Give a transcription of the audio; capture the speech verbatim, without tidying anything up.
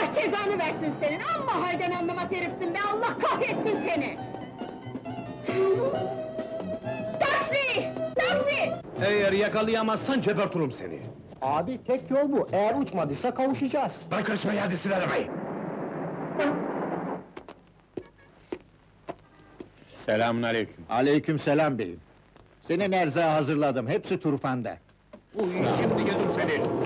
Allah cezanı versin senin! Amma halden anlamaz herifsin be! Allah kahretsin seni! Taksi! Taksi! Eğer yakalayamazsan gebertirim seni! Abi tek yol bu, eğer uçmadıysa kavuşacağız. Bırakın şuraya, hadi sil arabayı! Selamünaleyküm. Aleykümselam beyim. Senin erzağı hazırladım, hepsi turfanda. Uy, şimdi yedim seni!